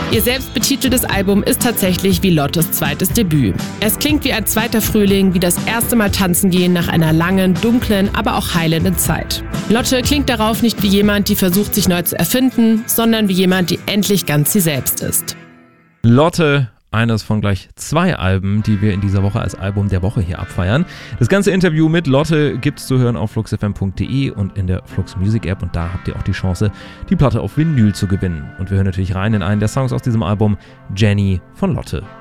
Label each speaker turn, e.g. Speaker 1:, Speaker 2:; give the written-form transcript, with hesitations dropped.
Speaker 1: Ihr selbstbetiteltes Album ist tatsächlich wie Lottes zweites Debüt. Es klingt wie ein zweiter Frühling, wie das erste Mal tanzen gehen nach einer langen, dunklen, aber auch heilenden Zeit. Lotte klingt darauf nicht wie jemand, die versucht, sich neu zu erfinden, sondern wie jemand, die endlich ganz sie selbst ist.
Speaker 2: Lotte, eines von gleich 2 Alben, die wir in dieser Woche als Album der Woche hier abfeiern. Das ganze Interview mit Lotte gibt's zu hören auf fluxfm.de und in der Flux Music App, und da habt ihr auch die Chance, die Platte auf Vinyl zu gewinnen. Und wir hören natürlich rein in einen der Songs aus diesem Album, Jenny von Lotte.